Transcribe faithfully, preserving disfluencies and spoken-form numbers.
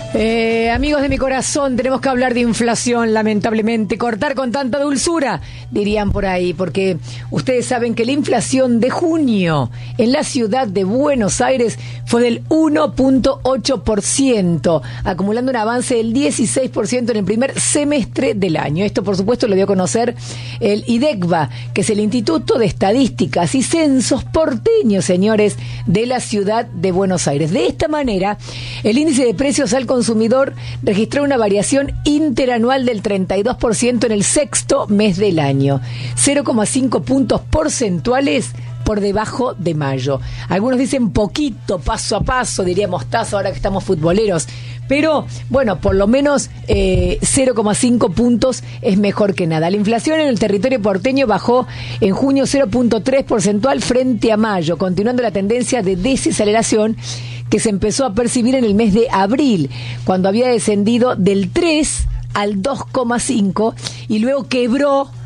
Eh, amigos de mi corazón, tenemos que hablar de inflación, lamentablemente. Cortar con tanta dulzura, dirían por ahí, porque ustedes saben que la inflación de junio en la ciudad de Buenos Aires fue del uno punto ocho por ciento, acumulando un avance del dieciséis por ciento en el primer semestre del año. Esto, por supuesto, lo dio a conocer el IDECBA, que es el Instituto de Estadísticas y Censos porteño, señores, de la ciudad de Buenos Aires. De esta manera, el índice de precios al consumidor registró una variación interanual del treinta y dos por ciento en el sexto mes del año, cero coma cinco puntos porcentuales por debajo de mayo. Algunos dicen poquito, paso a paso, diría Mostaza ahora que estamos futboleros, pero bueno, por lo menos eh, cero coma cinco puntos es mejor que nada. La inflación en el territorio porteño bajó en junio cero punto tres porcentual frente a mayo, continuando la tendencia de desaceleración que se empezó a percibir en el mes de abril, cuando había descendido del tres al dos coma cinco y luego quebró